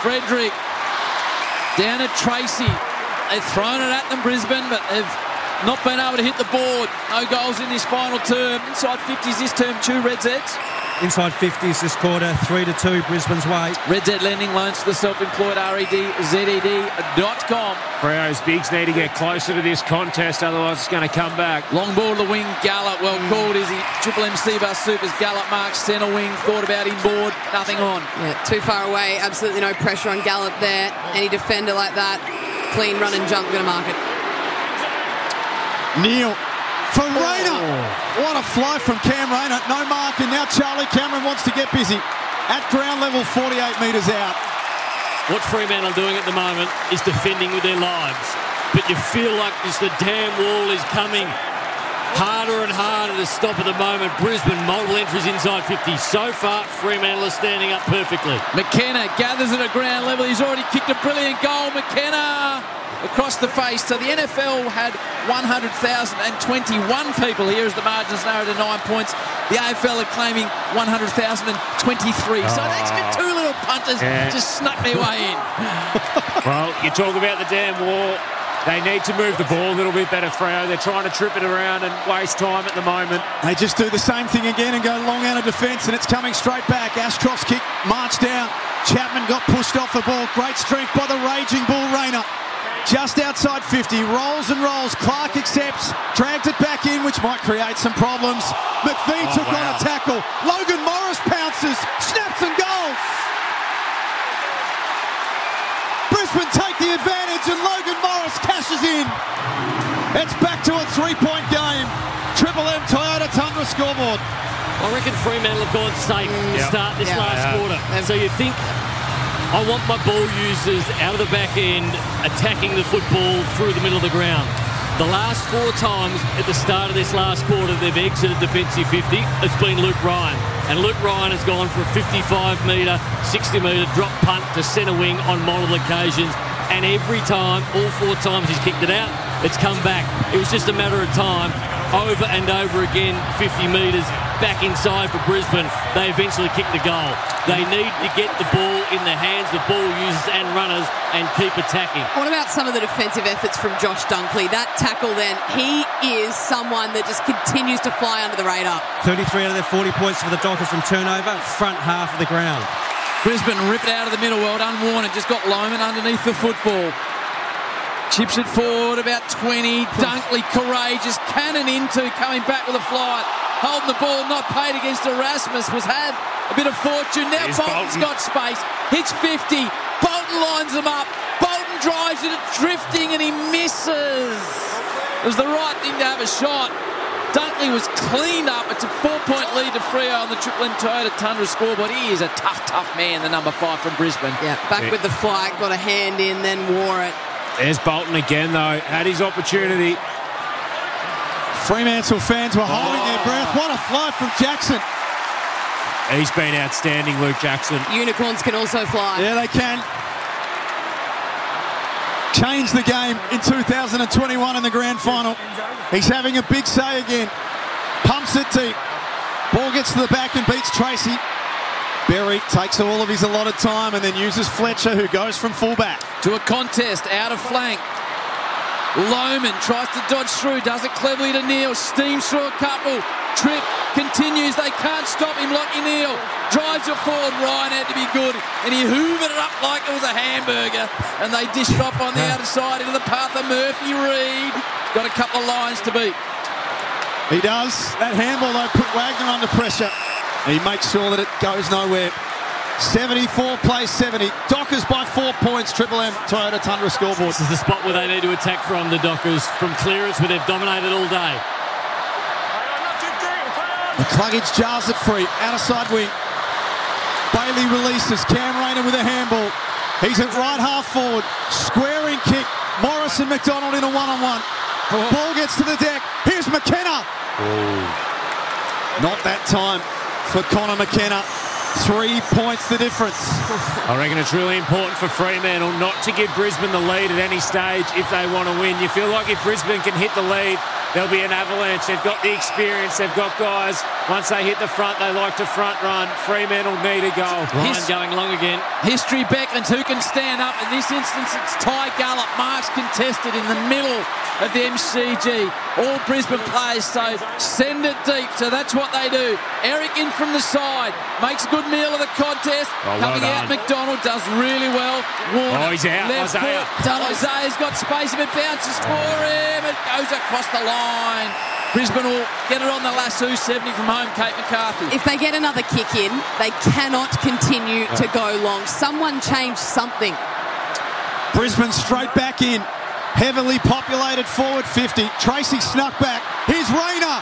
Frederick. Down at Tracy. They've thrown it at them, Brisbane, but they've not been able to hit the board. No goals in this final term. Inside 50s this term too, Red Zeds. Inside 50s this quarter, 3-2 Brisbane's way. Red Zed lending loans to the self-employed, REDZED.com. Freo's bigs need to get closer to this contest, otherwise it's going to come back. Long ball to the wing, Gallup, well called, is he? Triple M C-Bus Supers, Gallup marks centre wing, thought about inboard, nothing on. Yeah, too far away, absolutely no pressure on Gallup there. Any defender like that, clean run and jump, going to mark it. Neal for Rayner. What a fly from Cam Rayner. No mark, and now Charlie Cameron wants to get busy. At ground level, 48 metres out. What Fremantle are doing at the moment is defending with their lives. But you feel like just the damn wall is coming harder and harder to stop at the moment. Brisbane, multiple entries inside 50. So far, Fremantle are standing up perfectly. McKenna gathers it at ground level. He's already kicked a brilliant goal. McKenna across the face. So the NFL had 100,021 people here as the margins narrowed to 9 points. The AFL are claiming 100,023. So that's got two little punters just snuck their way in. Well, you talk about the damn wall. They need to move the ball a little bit better, Freo. They're trying to trip it around and waste time at the moment. They just do the same thing again and go long out of defence, and it's coming straight back. Ashcroft's kick marched down. Chapman got pushed off the ball. Great strength by the raging bull Rayner. Just outside 50, rolls and rolls. Clark accepts, dragged it back in, which might create some problems. McVeigh took on a tackle. Logan Morris pounces, snaps and goals. Brisbane take the advantage and Logan Morris cashes in. It's back to a 3-point game. Triple M Toyota Tundra scoreboard. I reckon Fremantle have gone safe to start this last quarter. So you think, I want my ball users out of the back end attacking the football through the middle of the ground. The last 4 times at the start of this last quarter they've exited defensive 50, it's been Luke Ryan. And Luke Ryan has gone for a 55-metre, 60-metre drop punt to centre wing on multiple occasions. And every time, all 4 times he's kicked it out, it's come back. It was just a matter of time. Over and over again, 50 metres back inside for Brisbane. They eventually kick the goal. They need to get the ball in the hands of ball users and runners and keep attacking. What about some of the defensive efforts from Josh Dunkley? That tackle then, he is someone that just continues to fly under the radar. 33 out of their 40 points for the Dockers from turnover, front half of the ground. Brisbane ripped out of the middle world unwarned, just got Loman underneath the football. Chips it forward about 20. Dunkley courageous, cannon into, coming back with a flight. Holding the ball, not paid against Erasmus, was had a bit of fortune. Now Bolton's got space, hits 50. Bolton lines them up. Bolton drives it, drifting, and he misses. It was the right thing to have a shot. Dunkley was cleaned up. It's a 4-point lead to Freo on the Triple M Toyota Tundra scoreboard. He is a tough man, the number 5 from Brisbane. Yeah, back with the flag, got a hand in, then wore it. There's Bolton again, though. Had his opportunity. Fremantle fans were holding their breath. What a fly from Jackson. He's been outstanding, Luke Jackson. Unicorns can also fly. Yeah, they can. Changed the game in 2021 in the grand final. He's having a big say again. Pumps it deep. Ball gets to the back and beats Tracy. Berry takes all of his allotted time and then uses Fletcher, who goes from fullback. To a contest, out of flank. Loman tries to dodge through, does it cleverly to Neal, steams through a couple. Trip continues, they can't stop him. Lockie Neal drives it forward. Ryan had to be good, and he hoovered it up like it was a hamburger, and they dished it off on the outer side into the path of Murphy Reid. Got a couple of lines to beat. He does. That handball, though, put Wagner under pressure. He makes sure that it goes nowhere. 74 plays 70. Dockers by 4 points. Triple M Toyota Tundra scoreboard. This is the spot where they need to attack from, the Dockers, from clearance where they've dominated all day. McCluggage jars it free. Outer side wing. Bailey releases. Cam Rayner with a handball. He's at right half forward. Squaring kick. Morris and McDonald in a one-on-one. Ball gets to the deck. Here's McKenna. Not that time for Connor McKenna. 3 points the difference. I reckon it's really important for Fremantle not to give Brisbane the lead at any stage if they want to win. You feel like if Brisbane can hit the lead, there'll be an avalanche. They've got the experience. They've got guys. Once they hit the front, they like to front run. Fremantle need a goal. Ryan going long again. History beckons who can stand up. In this instance, it's Ty Gallop. Marks contested in the middle of the MCG. All Brisbane players say send it deep. So that's what they do. Eric in from the side. Makes a good meal of the contest. Coming out, McDonald does really well. Warner, he's out. left Isaiah. foot. Isaiah's got space. If it bounces for him, it goes across the line. Brisbane will get it on the lasso, 70 from home, Kate McCarthy. If they get another kick in, they cannot continue to go long. Someone change something. Brisbane straight back in. Heavily populated forward 50. Tracy snuck back. Here's Rayner.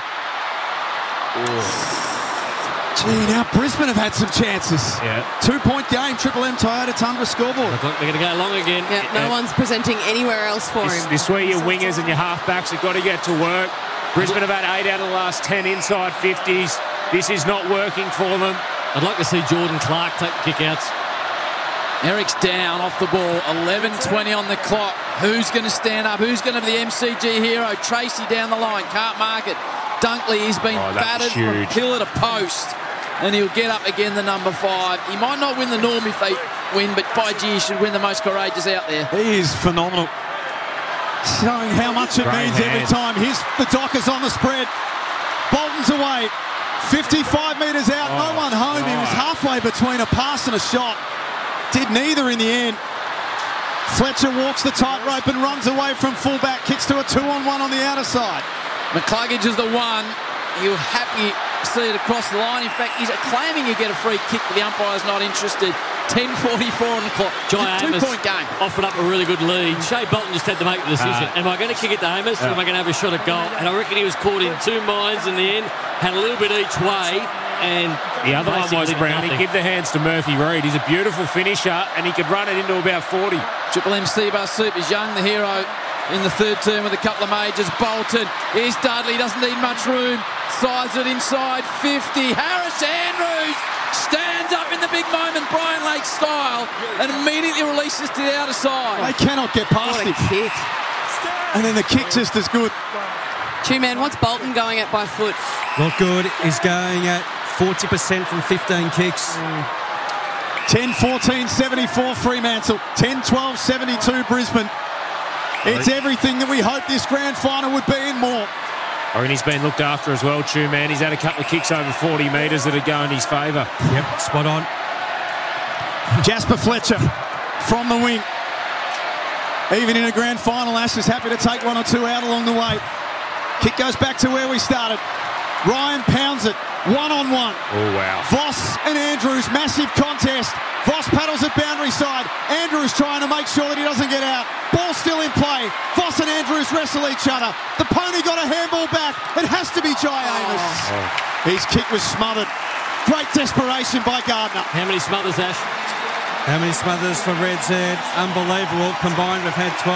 Gee, now Brisbane have had some chances. Yeah. 2-point game, Triple M Toyota Tundra scoreboard. They're going to go long again. Yeah, no one's presenting anywhere else for him. This where your wingers and your halfbacks have got to get to work. Brisbane have had 8 out of the last 10 inside 50s. This is not working for them. I'd like to see Jordan Clark take kick-outs. Eric's down off the ball. 11:20 on the clock. Who's going to stand up? Who's going to be the MCG hero? Tracy down the line. Can't mark it. Dunkley, he's been battered from pillar to post. And he'll get up again, the number 5. He might not win the norm if they win, but by gee, he should win the most courageous out there. He is phenomenal. Showing how much it means every time. Here's the Dockers on the spread. Bolton's away. 55 metres out. No one home. He was halfway between a pass and a shot. Did neither in the end. Fletcher walks the tightrope and runs away from fullback. Kicks to a 2-on-1 on the outer side. McCluggage is the one. You'll happy see it across the line. In fact, he's claiming you get a free kick, but the umpire's not interested. 10:44 on the clock. Jai Amos 2-point game. offered up a really good lead. Shea Bolton just had to make the decision. Am I going to kick it to Amos or am I going to have a shot at goal? And I reckon he was caught in two minds in the end. Had a little bit each way. And the other one was Brown. He give the hands to Murphy Reid. He's a beautiful finisher and he could run it into about 40. Triple M Seabar Soup is Young, the hero, in the third term with a couple of majors. Bolton. Here's Dudley. Doesn't need much room. Sides it inside 50. Harris Andrews stands up in the big moment, Brian Lake style, and immediately releases to the outer side. They cannot get past What a him. kick. And then the kick just as good. Two-man, what's Bolton going at by foot? Not good. He's going at 40% from 15 kicks. 10-14, 74 Fremantle. 10-12, 72 Brisbane. It's everything that we hoped this grand final would be and more. I mean, he's been looked after as well, Chew, man. He's had a couple of kicks over 40 metres that are going his favour. Yep, spot on. Jasper Fletcher from the wing. Even in a grand final, Ash is happy to take one or two out along the way. Kick goes back to where we started. Ryan pounds it. One-on-one. Oh, wow. Voss and Andrews, massive contest. Voss paddles at boundary side. Andrews trying to make sure that he doesn't get out. Ball still in play. Voss and Andrews wrestle each other. The pony got a handball back. It has to be Jai Amos. His kick was smothered. Great desperation by Gardner. how many smothers, Ash? How many smothers for Reds Head? Unbelievable. Combined, we've had 12.